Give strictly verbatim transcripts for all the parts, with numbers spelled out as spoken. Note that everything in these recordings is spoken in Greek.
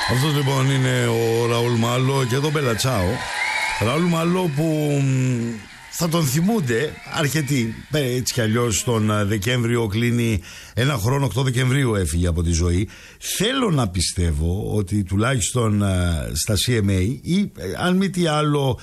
Αυτός λοιπόν είναι ο Ραούλ Μάλο και το Μπέλα Τσάο. Ραούλ Μάλο που θα τον θυμούνται αρκετοί. Έτσι κι αλλιώς τον Δεκέμβριο κλείνει ένα χρόνο, οκτώ Δεκεμβρίου έφυγε από τη ζωή. Θέλω να πιστεύω ότι τουλάχιστον στα σι εμ έι ή αν μη τι άλλο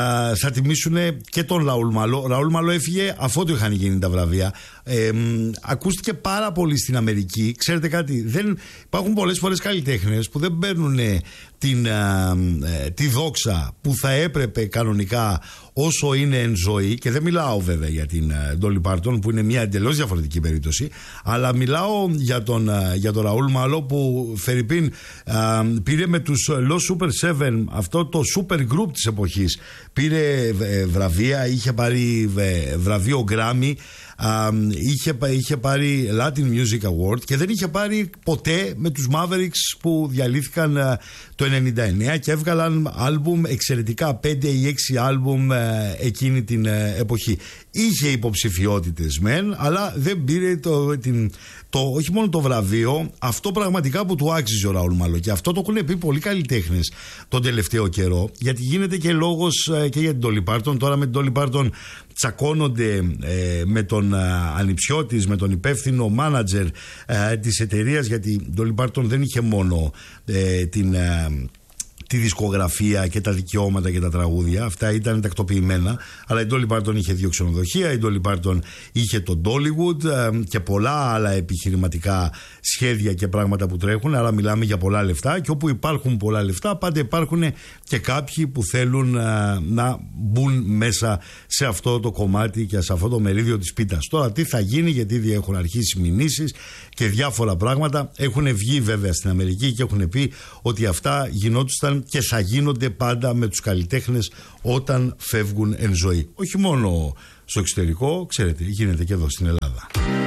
θα τιμήσουν και τον Ραούλ Μάλο. Ραούλ Μάλο έφυγε αφότου είχαν γίνει τα βραβεία. Ε, ακούστηκε πάρα πολύ στην Αμερική. Ξέρετε κάτι, δεν, υπάρχουν πολλές φορές καλλιτέχνες που δεν παίρνουν την, α, ε, τη δόξα που θα έπρεπε κανονικά όσο είναι εν ζωή. Και δεν μιλάω βέβαια για την Ντόλι Πάρτον που είναι μια εντελώς διαφορετική περίπτωση, αλλά μιλάω για τον, για τον Ραούλ Μάλο που φερειπίν α, πήρε με τους Los Super Seven, αυτό το super group της εποχής, πήρε ε, βραβεία, είχε πάρει ε, βραβείο Grammy. Uh, είχε, είχε πάρει Latin Music Award και δεν είχε πάρει ποτέ με τους Mavericks που διαλύθηκαν uh, το ενενήντα εννέα και έβγαλαν άλμπουμ εξαιρετικά, πέντε ή έξι άλμπουμ uh, εκείνη την uh, εποχή. Είχε υποψηφιότητες μεν, αλλά δεν πήρε το, την, το, όχι μόνο το βραβείο, αυτό πραγματικά που του άξιζε ο Ραούλ Μάλο. Και αυτό το έχουν πει πολλοί καλλιτέχνες τον τελευταίο καιρό, γιατί γίνεται και λόγος uh, και για την Ντόλι Πάρτον. Τώρα με την Ντόλι Πάρτον τσακώνονται ε, με τον α, ανιψιό της, με τον υπεύθυνο μάνατζερ ε, της εταιρείας, γιατί η Ντόλι Πάρτον δεν είχε μόνο ε, την... Ε, τη δισκογραφία και τα δικαιώματα και τα τραγούδια. Αυτά ήταν τακτοποιημένα. Αλλά η Ντόλι Πάρτον είχε δύο ξενοδοχεία, η Ντόλι Πάρτον είχε το Dollywood ε, και πολλά άλλα επιχειρηματικά σχέδια και πράγματα που τρέχουν. Άρα μιλάμε για πολλά λεφτά. Και όπου υπάρχουν πολλά λεφτά, πάντα υπάρχουν και κάποιοι που θέλουν ε, να μπουν μέσα σε αυτό το κομμάτι και σε αυτό το μερίδιο της πίτας. Τώρα τι θα γίνει, γιατί ήδη έχουν αρχίσει μηνύσεις και διάφορα πράγματα. Έχουν βγει βέβαια στην Αμερική και έχουν πει ότι αυτά γινόντουσαν και θα γίνονται πάντα με τους καλλιτέχνες όταν φεύγουν εν ζωή. Όχι μόνο στο εξωτερικό, ξέρετε, γίνεται και εδώ στην Ελλάδα.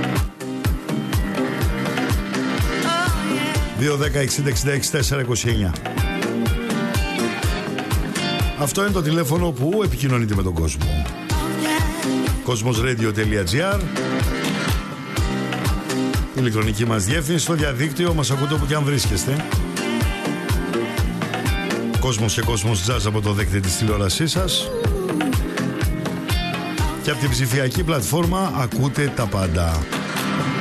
δύο δέκα εξήντα εξήντα έξι τετρακόσια είκοσι εννιά. Αυτό είναι το τηλέφωνο που επικοινωνείτε με τον κόσμο. Cosmosradio.gr, η ηλεκτρονική μας διεύθυνση, στο διαδίκτυο μας ακούτε όπου και αν βρίσκεστε. Κόσμος και Κόσμος Jazz από το δέκτη της τηλεόρασής σας. Και από την ψηφιακή πλατφόρμα ακούτε τα πάντα.